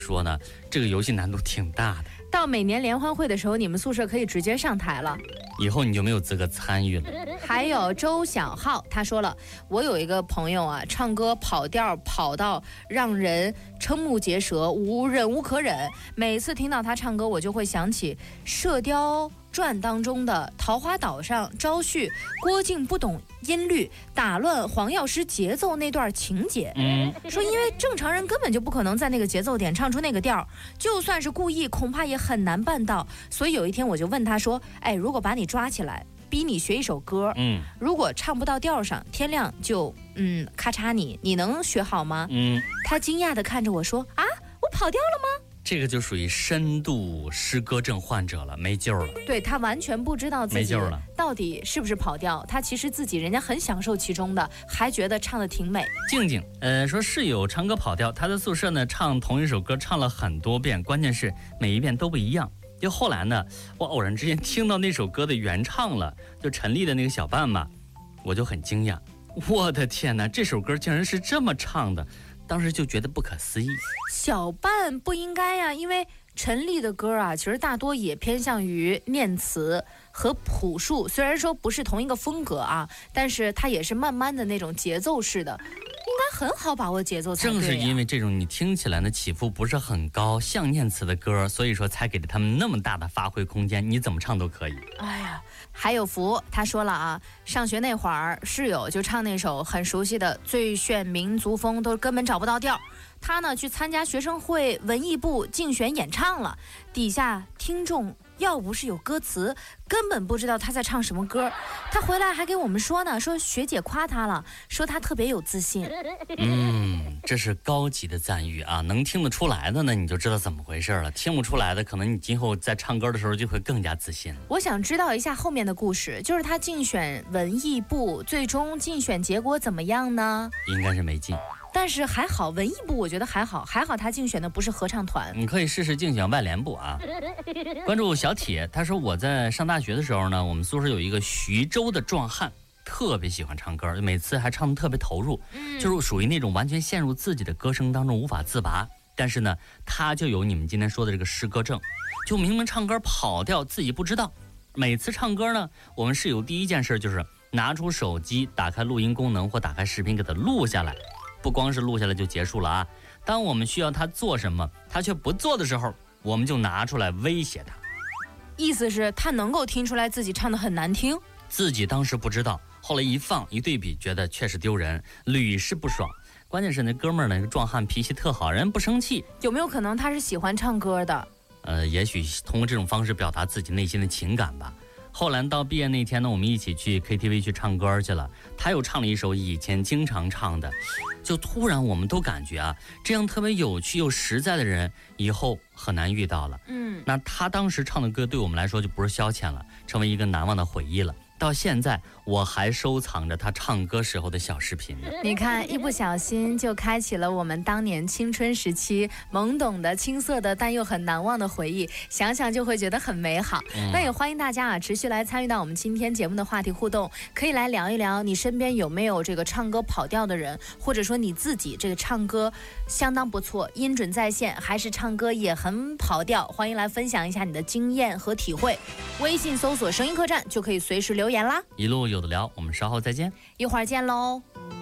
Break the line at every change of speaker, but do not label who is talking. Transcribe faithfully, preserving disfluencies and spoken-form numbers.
说呢，这个游戏难度挺大的。
到每年联欢会的时候，你们宿舍可以直接上台了，
以后你就没有资格参与了。
还有周小浩，他说了，我有一个朋友啊，唱歌跑调跑到让人瞠目结舌，无忍无可忍。每次听到他唱歌，我就会想起《射雕传》当中的桃花岛上招婿郭靖不懂音律，打乱黄药师节奏那段情节。
嗯，
说因为正常人根本就不可能在那个节奏点唱出那个调，就算是故意，恐怕也很难办到。所以有一天我就问他说，哎，如果把你抓起来逼你学一首歌，
嗯，
如果唱不到调上，天亮就嗯咔嚓你，你能学好吗？
嗯，
他惊讶地看着我说，啊，我跑调了吗？
这个就属于深度诗歌症患者了，没救了。
对，他完全不知道自己到底是不是跑调，他其实自己人家很享受其中的，还觉得唱得挺美。
静静，呃，说室友唱歌跑调，他在宿舍呢唱同一首歌唱了很多遍，关键是每一遍都不一样。就后来呢，我偶然之间听到那首歌的原唱了，就陈粒的那个小半嘛，我就很惊讶，我的天哪，这首歌竟然是这么唱的。当时就觉得不可思议。
小半不应该呀、啊，因为陈粒的歌啊，其实大多也偏向于念词和朴树，虽然说不是同一个风格啊，但是它也是慢慢的那种节奏式的，应该很好把握节奏才对、啊。
正是因为这种你听起来的起伏不是很高，像念词的歌，所以说才给了他们那么大的发挥空间，你怎么唱都可以。
哎呀，还有福，他说了啊，上学那会儿室友就唱那首很熟悉的《最炫民族风》，都根本找不到调。他呢去参加学生会文艺部竞选演唱了，底下听众要不是有歌词，根本不知道他在唱什么歌。他回来还给我们说呢，说学姐夸他了，说他特别有自信。
嗯，这是高级的赞誉啊，能听得出来的呢，你就知道怎么回事了。听不出来的，可能你今后在唱歌的时候就会更加自信。
我想知道一下后面的故事，就是他竞选文艺部，最终竞选结果怎么样呢？
应该是没进。
但是还好，文艺部我觉得还好，还好他竞选的不是合唱团。
你可以试试竞选外联部啊。关注小铁，他说我在上大学的时候呢，我们宿舍有一个徐州的壮汉，特别喜欢唱歌，每次还唱得特别投入，就是属于那种完全陷入自己的歌声当中无法自拔。但是呢，他就有你们今天说的这个诗歌症，就明明唱歌跑调自己不知道。每次唱歌呢，我们室友第一件事就是拿出手机，打开录音功能或打开视频给他录下来。不光是录下来就结束了啊！当我们需要他做什么，他却不做的时候，我们就拿出来威胁他。
意思是他能够听出来自己唱得很难听，
自己当时不知道，后来一放一对比，觉得确实丢人，屡试不爽。关键是那哥们儿呢，那个壮汉脾气特好，人不生气。
有没有可能他是喜欢唱歌的？
呃，也许通过这种方式表达自己内心的情感吧。后来到毕业那天呢，我们一起去 K T V 去唱歌去了，他又唱了一首以前经常唱的，就突然我们都感觉啊，这样特别有趣又实在的人以后很难遇到了。
嗯，
那他当时唱的歌对我们来说就不是消遣了，成为一个难忘的回忆了。到现在我还收藏着他唱歌时候的小视频呢。
你看，一不小心就开启了我们当年青春时期懵懂的、青涩的，但又很难忘的回忆，想想就会觉得很美好。嗯、那也欢迎大家啊，持续来参与到我们今天节目的话题互动，可以来聊一聊你身边有没有这个唱歌跑调的人，或者说你自己这个唱歌相当不错，音准在线，还是唱歌也很跑调，欢迎来分享一下你的经验和体会。微信搜索声音客栈就可以随时留言啦。
一路有的聊，我们稍后再见，
一会儿见喽。